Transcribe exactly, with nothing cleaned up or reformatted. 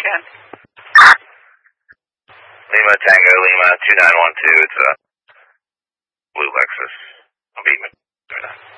again. Lima Tango Lima two nine one two. It's a blue Lexus. I'm beating it.